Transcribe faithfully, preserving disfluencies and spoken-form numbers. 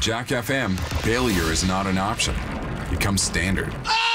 Jack F M, failure is not an option. It comes standard.